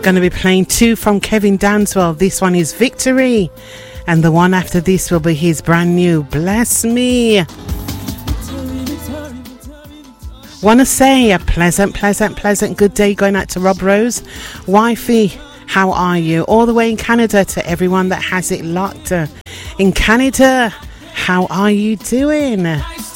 Going to be playing two from Kevin Danswell. This one is Victory, and the one after this will be his brand new Bless Me. Want to say a pleasant good day going out to Rob Rose. Wifey, how are you? All the way in Canada, to everyone that has it locked in Canada. How are you doing?